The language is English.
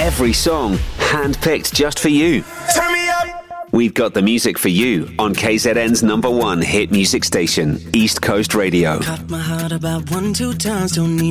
Every song handpicked just for you. Turn me up. We've got the music for you on KZN's #1 hit music station, East Coast Radio. Cut my heart about 1-2 times, don't need